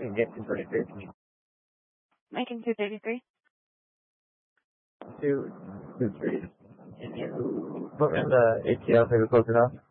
can get 233. Making 233. 223. Can you put me on the ATL so we close it off?